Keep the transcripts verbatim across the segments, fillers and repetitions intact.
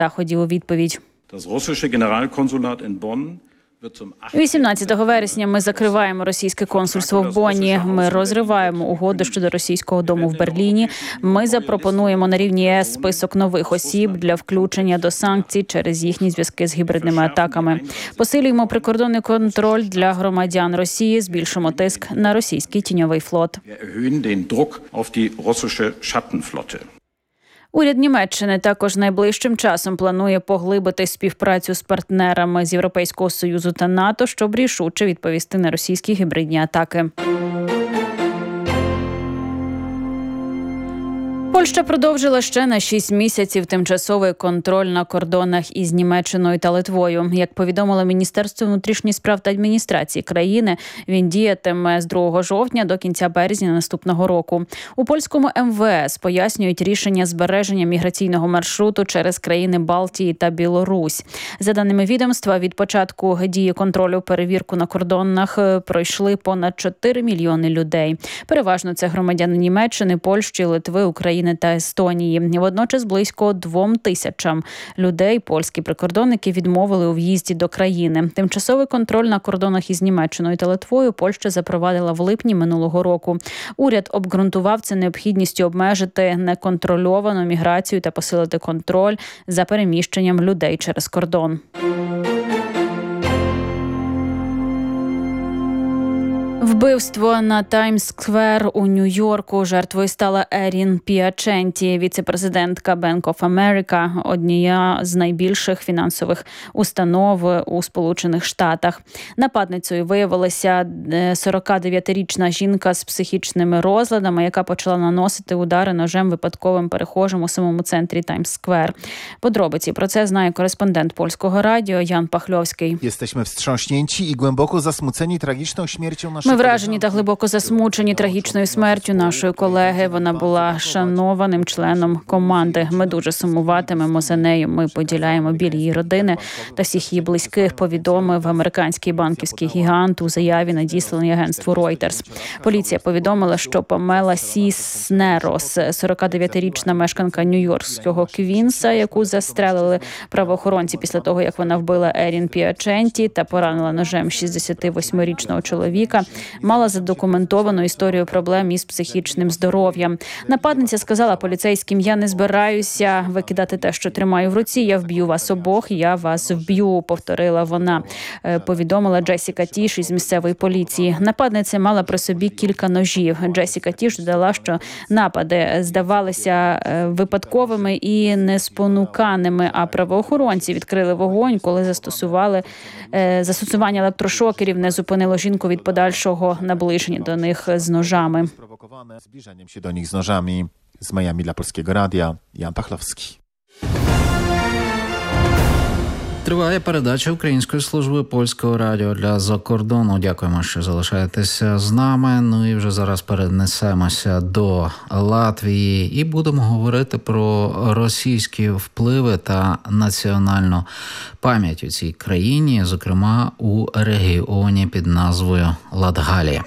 заходів у відповідь. вісімнадцятого вересня ми закриваємо російське консульство в Бонні. Ми розриваємо угоду щодо російського дому в Берліні. Ми запропонуємо на рівні ЄС список нових осіб для включення до санкцій через їхні зв'язки з гібридними атаками. Посилюємо прикордонний контроль для громадян Росії, збільшимо тиск на російський тіньовий флот. Уряд Німеччини також найближчим часом планує поглибити співпрацю з партнерами з Європейського Союзу та НАТО, щоб рішуче відповісти на російські гібридні атаки. Польща продовжила ще на шість місяців тимчасовий контроль на кордонах із Німеччиною та Литвою. Як повідомило Міністерство внутрішніх справ та адміністрації країни, він діятиме з другого жовтня до кінця березня наступного року. У польському ем ве ес пояснюють рішення збереження міграційного маршруту через країни Балтії та Білорусь. За даними відомства, від початку дії контролю перевірку на кордонах пройшли понад чотири мільйони людей. Переважно це громадяни Німеччини, Польщі, Литви, України та Естонії. Водночас близько двом тисячам людей польські прикордонники відмовили у в'їзді до країни. Тимчасовий контроль на кордонах із Німеччиною та Литвою Польща запровадила в липні минулого року. Уряд обґрунтував це необхідністю обмежити неконтрольовану міграцію та посилити контроль за переміщенням людей через кордон. Вбивство на Таймс-сквер у Нью-Йорку. Жертвою стала Ерін Піаченті, віце-президентка Bank of America, однієї з найбільших фінансових установ у Сполучених Штатах. Нападницею виявилася сорокадев'ятирічна жінка з психічними розладами, яка почала наносити удари ножем випадковим перехожим у самому центрі Таймс-сквер. Подробиці про це знає кореспондент Польського радіо Ян Пахльовський. Jesteśmy wstrząśnięci i głęboko zasmuceni tragiczną śmiercią naszego. Ми вражені та глибоко засмучені трагічною смертю нашої колеги. Вона була шанованим членом команди. Ми дуже сумуватимемо за нею. Ми поділяємо біль її родини та всіх її близьких, повідомив американський банківський гігант у заяві, надісланій агентству Reuters. Поліція повідомила, що Памела Сіснерос, сорокадев'ятирічна мешканка нью-йоркського Квінса, яку застрелили правоохоронці після того, як вона вбила Ерін Піаченті та поранила ножем шістдесятивосьмирічного чоловіка, мала задокументовану історію проблем із психічним здоров'ям. Нападниця сказала поліцейським: «Я не збираюся викидати те, що тримаю в руці. Я вб'ю вас обох, я вас вб'ю», – повторила вона, повідомила Джесіка Тіш із місцевої поліції. Нападниця мала при собі кілька ножів. Джесіка Тіш додала, що напади здавалися випадковими і неспонуканими, а правоохоронці відкрили вогонь, коли застосували застосування електрошокерів не зупинило жінку від подальшого наближення до них з ножами. Zbliżeniem się do nich z nożami. Z Miami dla Polskiego Radia Jan Pachlowski. Триває передача Української служби Польського радіо для закордону. Дякуємо, що залишаєтеся з нами. Ну і вже зараз перенесемося до Латвії і будемо говорити про російські впливи та національну пам'ять у цій країні, зокрема у регіоні під назвою Латгалія.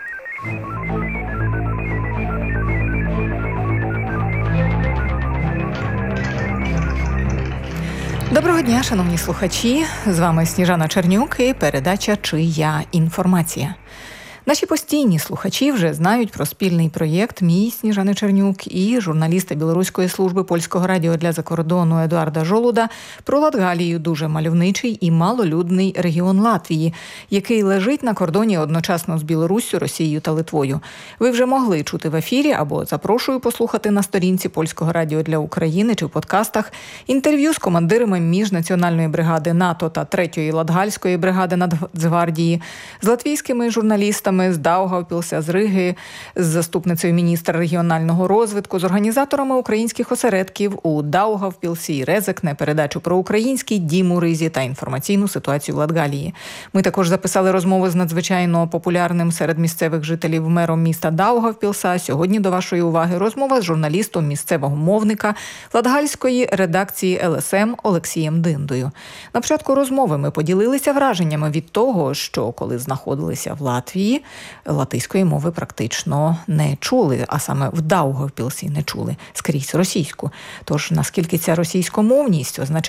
Доброго дня, шановні слухачі. З вами Сніжана Чернюк і передача «Чия інформація?». Наші постійні слухачі вже знають про спільний проєкт «Мій» Сніжани Чернюк і журналіста Білоруської служби Польського радіо для закордону Едуарда Жолуда про Латгалію, дуже мальовничий і малолюдний регіон Латвії, який лежить на кордоні одночасно з Білоруссю, Росією та Литвою. Ви вже могли чути в ефірі або запрошую послухати на сторінці Польського радіо для України чи в подкастах інтерв'ю з командирами міжнаціональної бригади НАТО та третьої Латгальської бригади Нацгвардії, з латвійськими журналістами, з Даугавпілса, з Риги, з заступницею міністра регіонального розвитку, з організаторами українських осередків у Даугавпілсі і Резекне, передачу про український дім у Ризі та інформаційну ситуацію в Латгалії. Ми також записали розмови з надзвичайно популярним серед місцевих жителів мером міста Даугавпілса. Сьогодні до вашої уваги розмова з журналістом місцевого мовника Латгальської редакції ел ес ем Олексієм Диндою. На початку розмови ми поділилися враженнями від того, що коли знаходилися в Латвії, латиської мови практично не чули, а саме в Даугавпілсі не чули, скрізь російську. Тож, наскільки ця російськомовність означає